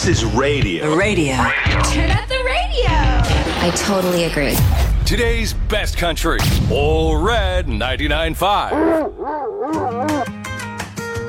This is radio. Radio. Turn up the radio. I totally agree. Today's best country. All Red 99.5.